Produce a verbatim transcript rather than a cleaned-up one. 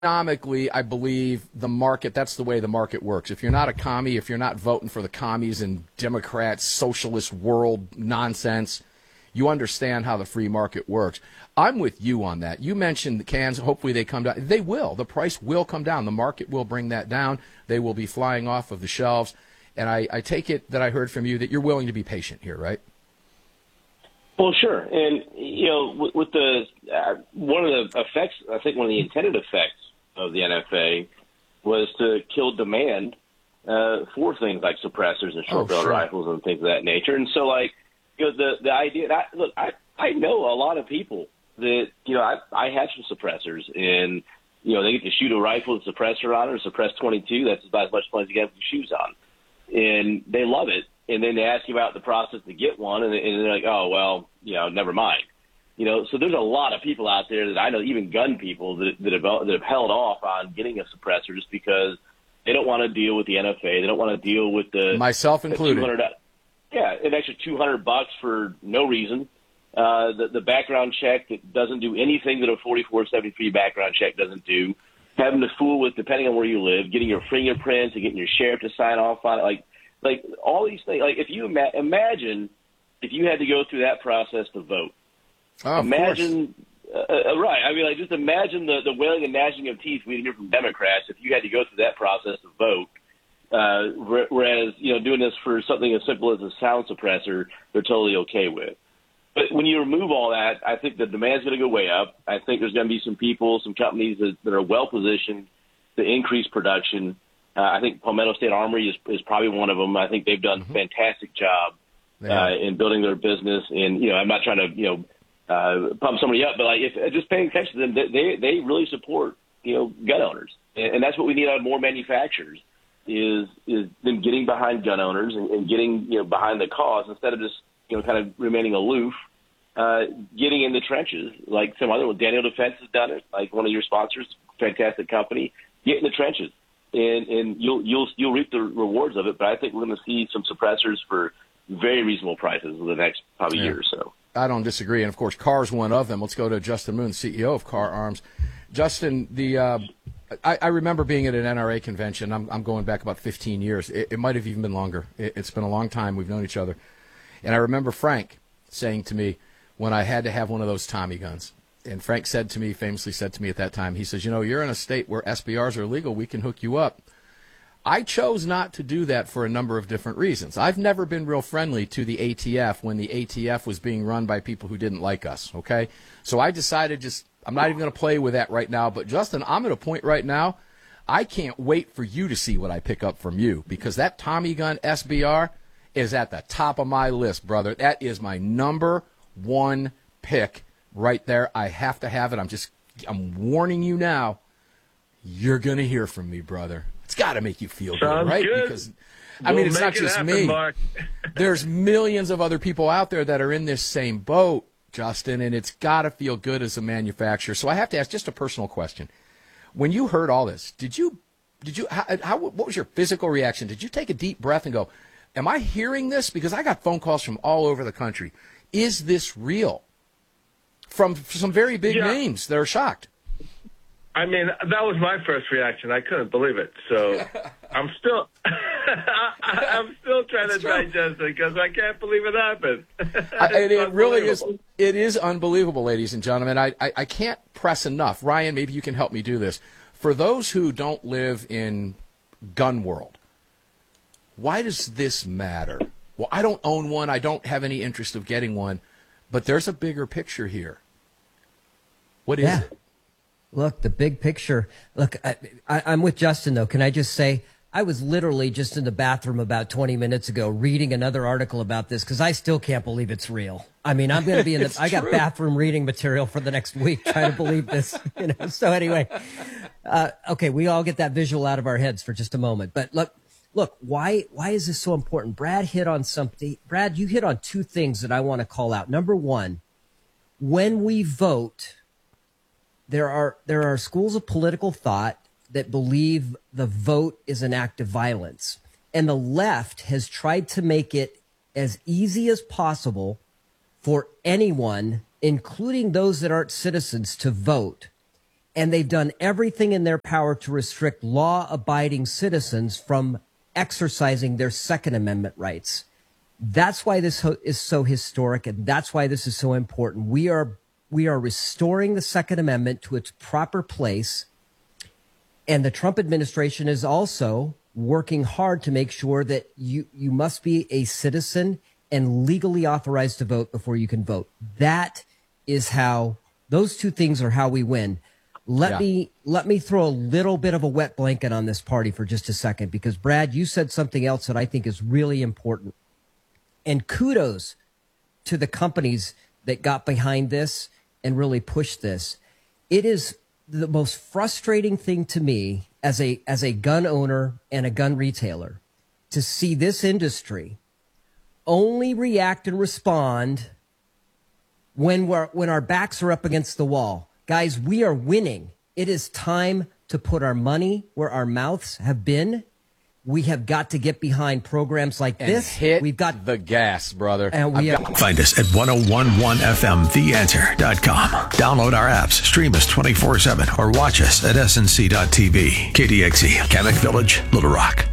economically, I believe the market, that's the way the market works. If you're not a commie, if you're not voting for the commies and Democrats, socialist world nonsense, you understand how the free market works. I'm with you on that. You mentioned the cans. Hopefully they come down. They will. The price will come down. The market will bring that down. They will be flying off of the shelves. And I, I take it that I heard from you that you're willing to be patient here, right? Well, sure. And, you know, with, with the uh, one of the effects, I think one of the intended effects of the N F A was to kill demand uh, for things like suppressors and short barrel oh, sure. rifles and things of that nature. And so, like, you know, the, the idea that, look, I, I know a lot of people that, you know, I, I have some suppressors and, you know, they get to shoot a rifle with a suppressor on it or suppress twenty-two. That's about as much fun as you get with your shoes on. And they love it. And then they ask you about the process to get one, and, and they're like, oh, well, you know, never mind. You know, so there's a lot of people out there that I know, even gun people, that, that, have, that have held off on getting a suppressor just because they don't want to deal with the N F A. They don't want to deal with the myself included. The yeah, an extra two hundred bucks for no reason. Uh, the, the background check that doesn't do anything that a forty-four seventy-three background check doesn't do. Having to fool with, depending on where you live, getting your fingerprints and getting your sheriff to sign off on it, like like all these things. Like if you ima- imagine if you had to go through that process to vote. Oh, imagine, uh, uh, right? I mean, like just imagine the, the wailing and gnashing of teeth we'd hear from Democrats if you had to go through that process to vote. Uh, whereas, you know, doing this for something as simple as a sound suppressor, they're totally okay with. But when you remove all that, I think the demand's going to go way up. I think there's going to be some people, some companies that, that are well positioned to increase production. Uh, I think Palmetto State Armory is, is probably one of them. I think they've done a fantastic job uh, in building their business. And, you know, I'm not trying to, you know, uh, pump somebody up, but like if just paying attention to them, they they really support, you know, gun owners. And, and that's what we need out of more manufacturers is is them getting behind gun owners and, and getting, you know, behind the cause instead of just, you know, kind of remaining aloof, uh, getting in the trenches like some other one. Daniel Defense has done it, like one of your sponsors, fantastic company. Get in the trenches, and, and you'll you'll you'll reap the rewards of it. But I think we're going to see some suppressors for very reasonable prices in the next probably yeah. year or so. I don't disagree, and of course, Carr's one of them. Let's go to Justin Moon, C E O of Carr Arms. Justin, the uh, I, I remember being at an N R A convention. I'm, I'm going back about fifteen years. It, it might have even been longer. It, it's been a long time. We've known each other. And I remember Frank saying to me when I had to have one of those Tommy guns, and Frank said to me, famously said to me at that time, he says, you know, you're in a state where S B Rs are illegal. We can hook you up. I chose not to do that for a number of different reasons. I've never been real friendly to the A T F when the A T F was being run by people who didn't like us, okay? So I decided just, I'm not even going to play with that right now. But, Justin, I'm at a point right now, I can't wait for you to see what I pick up from you because that Tommy gun S B R is at the top of my list, brother. That is my number one pick right there. I have to have it. I'm just, I'm warning you now, you're going to hear from me, brother. It's got to make you feel Sounds good, right? Good. Because, I we'll mean, it's not it just happen, me. Mark. There's millions of other people out there that are in this same boat, Justin, and it's got to feel good as a manufacturer. So I have to ask just a personal question. When you heard all this, did you, did you, how, how what was your physical reaction? Did you take a deep breath and go, am I hearing this? Because I got phone calls from all over the country. Is this real? From some very big yeah. names that are shocked. I mean, that was my first reaction. I couldn't believe it. So I'm still, I, I'm still trying to digest it because I can't believe it happened. I, and it really is. It is unbelievable, ladies and gentlemen. I, I I can't press enough. Ryan, maybe you can help me do this. For those who don't live in gun world, why does this matter? Well, I don't own one. I don't have any interest of getting one, but there's a bigger picture here. What is yeah. it? Look, the big picture. Look, I, I, I'm with Justin, though. Can I just say, I was literally just in the bathroom about twenty minutes ago reading another article about this because I still can't believe it's real. I mean, I'm going to be in the, I got bathroom reading material for the next week trying to believe this. You know. So anyway, uh, okay, we all get that visual out of our heads for just a moment. But look, look, why, why is this so important? Brad hit on something. Brad, you hit on two things that I want to call out. Number one, when we vote, There are there are schools of political thought that believe the vote is an act of violence. And the left has tried to make it as easy as possible for anyone, including those that aren't citizens, to vote. And they've done everything in their power to restrict law-abiding citizens from exercising their Second Amendment rights. That's why this ho- is so historic, and that's why this is so important. We are we are restoring the Second Amendment to its proper place, and the Trump administration is also working hard to make sure that you you must be a citizen and legally authorized to vote before you can vote. That is how those two things are how we win. Let Yeah. me let me throw a little bit of a wet blanket on this party for just a second, because Brad, you said something else that I think is really important. And kudos to the companies that got behind this and really pushed this. It is the most frustrating thing to me as a as a gun owner and a gun retailer to see this industry only react and respond when we're when our backs are up against the wall. Guys, we are winning. It is time to put our money where our mouths have been. We have got to get behind programs like And this. hit We've got the gas, brother. and we I've have, Find us at ten eleven F M the answer dot com. Download our apps, stream us twenty-four seven, or watch us at S N C dot T V. K D X E, Kamek Village, Little Rock.